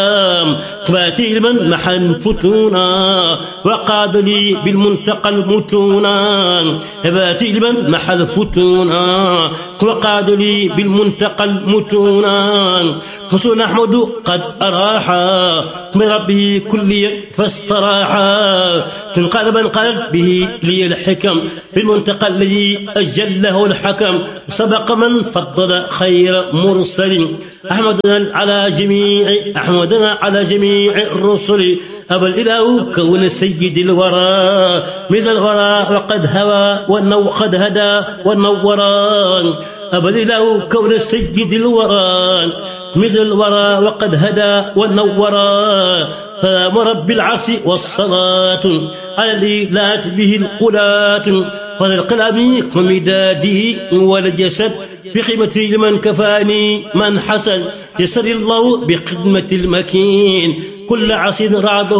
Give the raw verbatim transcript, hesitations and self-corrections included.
قباتي لمن محى الفتونا وقاد لي بالمنتقى المتونا هباتي لمن محى الفتونا وقاد لي بالمنتقى المتونا حسن أحمد قد أراحا من ربه كل فاستراحا تنقلب انقلب به لي الحكم بالمنتقى الذي أجله الحكم سبق من فضل خير مرسل أحمدنا على جميع أحمدنا على جميع الرسل أبى الإله كون سيد الورى مثل الورى وقد هوى وقد هدى ونورا أبى الإله كون سيد الورى مثل الورى وقد هدى ونورا سلام رب العرش والصلاة على الإله به القلات وللقلم ومدادي والجسد في خدمتي لمن كفاني من حسن يسر الله بخدمة المكين كل عصر رعده